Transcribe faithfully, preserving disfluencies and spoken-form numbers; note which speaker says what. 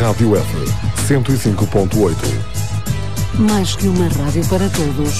Speaker 1: Rádio F, cento e cinco ponto oito.
Speaker 2: Mais que uma rádio para todos,